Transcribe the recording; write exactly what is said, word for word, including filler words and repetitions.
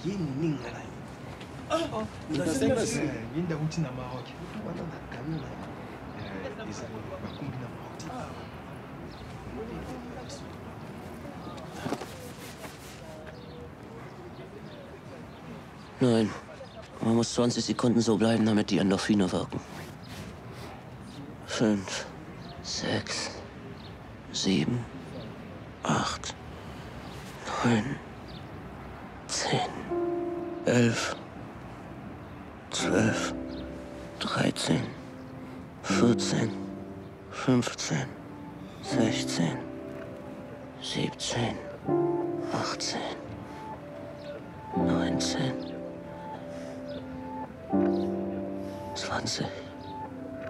Nein, man muss zwanzig Sekunden so bleiben, damit die Endorphine wirken. Fünf, sechs, sieben, acht, neun, zehn, elf, zwölf, dreizehn, vierzehn, fünfzehn, sechzehn, siebzehn, achtzehn, neunzehn, zwanzig.